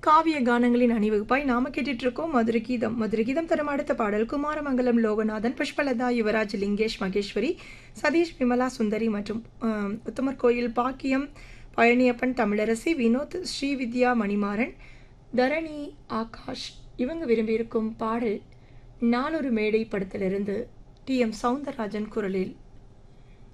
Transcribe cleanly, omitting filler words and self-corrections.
காவிய கானங்களின் அணிவகுப்பாய் நாம கேட்டுட்டு இருக்கோம் மதுரை கீதம். மதுரை கீதம் தரும் அடுத்த பாடல் குமாரமங்கலம் லோகநாதன், புஷ்பலதா, யுவராஜ், லிங்கேஷ், மகேஸ்வரி, சதீஷ், விமலா, சுந்தரி மற்றும் உத்தமர் கோயில் பாக்கியம், பழனியப்பன், தமிழரசி, வினோத், ஸ்ரீவித்யா, மணிமாறன், தரணி, ஆகாஷ் இவங்க விரும்பியிருக்கும் பாடல் நாளொரு மேடை படத்திலிருந்து டி.எம். சௌந்தரராஜன் குரலில்.